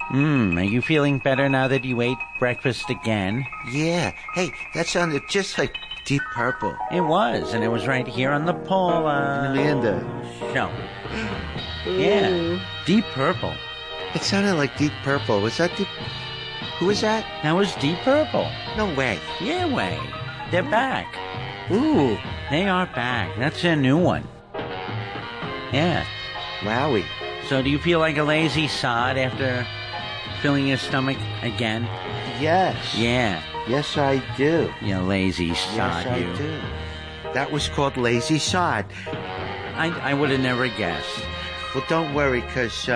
Are you feeling better now that you ate breakfast again? Yeah. Hey, that sounded just like Deep Purple. It was, and it was right here on the Paula Amanda. show. Yeah, Deep Purple. It sounded like Deep Purple. Was that Deep... Who was that? That was Deep Purple. No way. Yeah, way. They're back. Ooh. They are back. That's their new one. Yeah. Wowie. So do you feel like a lazy sod after filling your stomach again? Yes. Yeah. Yes, I do. You lazy sod, Yes, I you. do. That was called Lazy Sod. I would have never guessed. Well, don't worry, because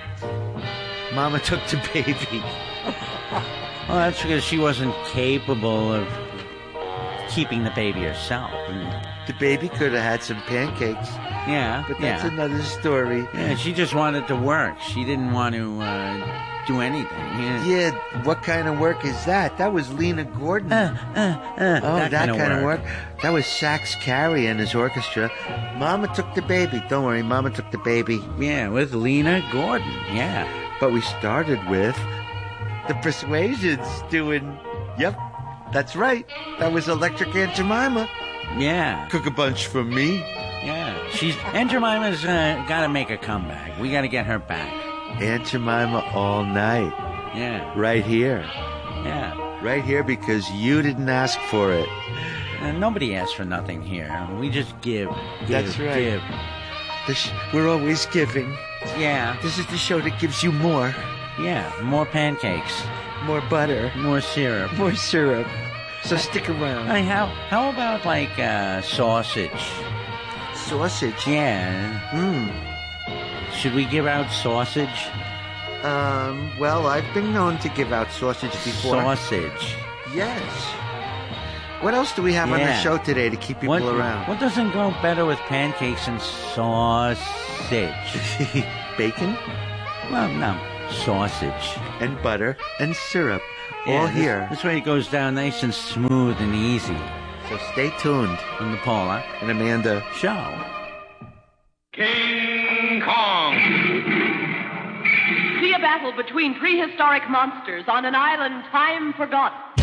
Mama took the baby. Well, that's because she wasn't capable of keeping the baby herself. The baby could have had some pancakes, Yeah, but that's another story. Yeah, she just wanted to work. She didn't want to do anything. Yeah, what kind of work is that? That was Lena Gordon. That kind of work. That was Sax Carey and his orchestra. Mama took the baby. Don't worry, Mama took the baby. Yeah, with Lena Gordon. Yeah. But we started with the Persuasions doing, yep, that's right. That was Electric Aunt Jemima. Yeah. Cook a bunch for me. Yeah. Aunt Jemima's got to make a comeback. We got to get her back. Aunt Jemima all night. Yeah. Right here. Yeah. Right here because you didn't ask for it. Nobody asks for nothing here. We just give. That's right. Give. We're always giving. Yeah. This is the show that gives you more. Yeah. More pancakes. More butter. More syrup. More syrup. So stick around. Hey, how about like sausage? Sausage? Yeah. Should we give out sausage? Well, I've been known to give out sausage before. Sausage. Yes. What else do we have on the show today to keep people around? What doesn't go better with pancakes and sausage? Bacon? Well, no. Sausage. And butter and syrup. All here. This way it goes down nice and smooth and easy. So stay tuned On the Paula and Amanda show. King Kong. See a battle between prehistoric monsters on an island time forgotten.